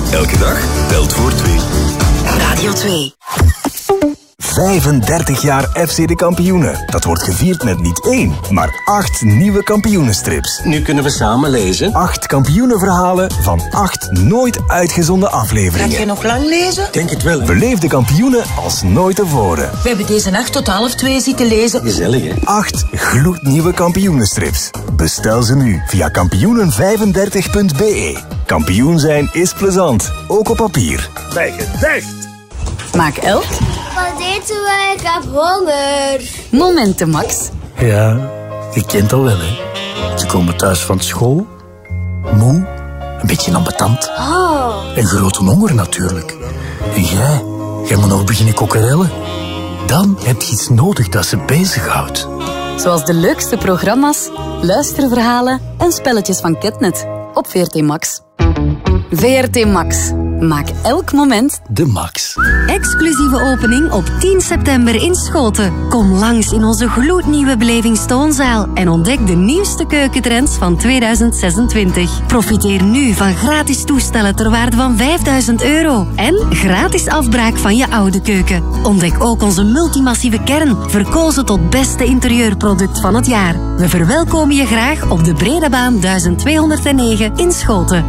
Elke dag telt voor 2. Radio 2. 35 jaar FC de Kampioenen. Dat wordt gevierd met niet 1, maar 8 nieuwe kampioenenstrips. Nu kunnen we samen lezen. 8 kampioenenverhalen van 8 nooit uitgezonden afleveringen. Ga je nog lang lezen? Denk het wel. Beleef de kampioenen als nooit tevoren. We hebben deze nacht tot 1:30 zitten lezen. Gezellig, hè? 8 gloednieuwe kampioenenstrips. Bestel ze nu via kampioenen35.be. Kampioen zijn is plezant, ook op papier. Bij gedacht. Maak elk Wat eten we? Ik heb honger. momenten max. Ja, je kent al wel, hè. Ze komen thuis van school. Moe, een beetje ambetant. En grote honger natuurlijk. En jij moet nog beginnen kokkerellen. Dan heb je iets nodig dat ze bezighoudt. Zoals de leukste programma's, luisterverhalen en spelletjes van Ketnet. Op VRT Max. VRT Max. Maak elk moment De Max. Exclusieve opening op 10 september in Schoten. Kom langs in onze gloednieuwe belevingstoonzaal en ontdek de nieuwste keukentrends van 2026. Profiteer nu van gratis toestellen ter waarde van €5.000 en gratis afbraak van je oude keuken. Ontdek ook onze multimassieve kern, verkozen tot beste interieurproduct van het jaar. We verwelkomen je graag op de Bredebaan 1209 in Schoten.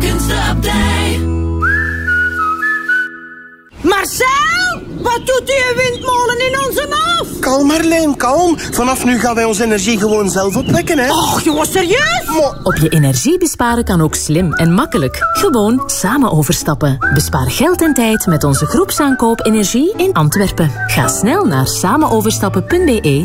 Marcel! Wat doet die windmolen in onze hof? Kalm, Marleen, kalm. Vanaf nu gaan wij onze energie gewoon zelf opwekken, hè. Och, jongens, serieus? Op je energie besparen kan ook slim en makkelijk. Gewoon samen overstappen. Bespaar geld en tijd met onze groepsaankoop energie in Antwerpen. Ga snel naar samenoverstappen.be.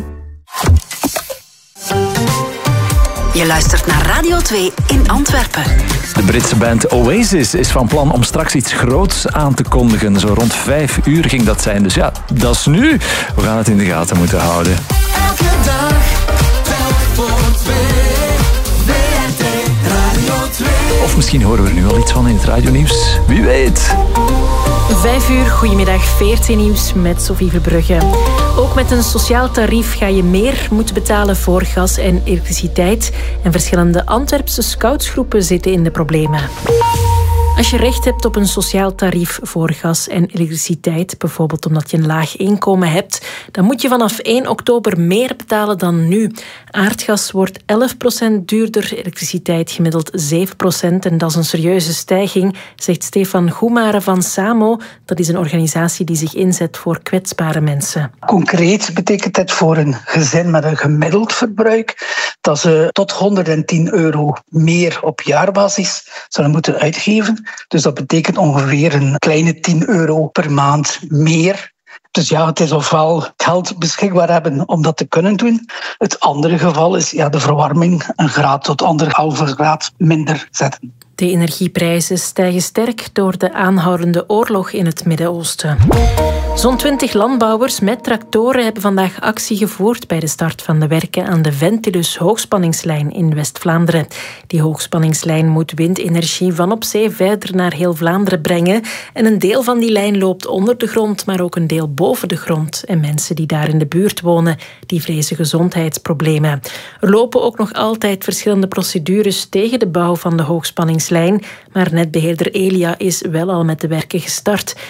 Je luistert naar Radio 2 in Antwerpen. De Britse band Oasis is van plan om straks iets groots aan te kondigen. Zo rond 5 uur ging dat zijn. Dus ja, dat is nu. We gaan het in de gaten moeten houden. Elke dag telt voor 2. VRT Radio 2. Of misschien horen we er nu al iets van in het radionieuws. Wie weet. 5 uur, goedemiddag, VRT Nieuws met Sophie Verbrugge. Ook met een sociaal tarief ga je meer moeten betalen voor gas en elektriciteit. En verschillende Antwerpse scoutsgroepen zitten in de problemen. Als je recht hebt op een sociaal tarief voor gas en elektriciteit, bijvoorbeeld omdat je een laag inkomen hebt, dan moet je vanaf 1 oktober meer betalen dan nu. Aardgas wordt 11% duurder, elektriciteit gemiddeld 7%. En dat is een serieuze stijging, zegt Stefan Goemare van SAMO. Dat is een organisatie die zich inzet voor kwetsbare mensen. Concreet betekent het voor een gezin met een gemiddeld verbruik dat ze tot €110 meer op jaarbasis zullen moeten uitgeven. Dus dat betekent ongeveer een kleine €10 per maand meer. Dus ja, het is ofwel geld beschikbaar hebben om dat te kunnen doen. Het andere geval is de verwarming 1 graad tot 1,5 graad minder zetten. De energieprijzen stijgen sterk door de aanhoudende oorlog in het Midden-Oosten. Zo'n 20 landbouwers met tractoren hebben vandaag actie gevoerd bij de start van de werken aan de Ventilus hoogspanningslijn in West-Vlaanderen. Die hoogspanningslijn moet windenergie van op zee verder naar heel Vlaanderen brengen. En een deel van die lijn loopt onder de grond, maar ook een deel boven de grond. En mensen die daar in de buurt wonen, die vrezen gezondheidsproblemen. Er lopen ook nog altijd verschillende procedures tegen de bouw van de hoogspanningslijn. Maar netbeheerder Elia is wel al met de werken gestart.